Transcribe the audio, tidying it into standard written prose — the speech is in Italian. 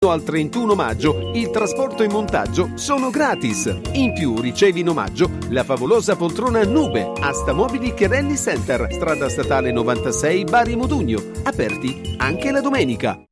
al 31 maggio il trasporto e montaggio sono gratis. In più ricevi in omaggio la favolosa poltrona Nube a Stamobili Chiarelli Center, strada statale 96 Bari Modugno, aperti anche la domenica.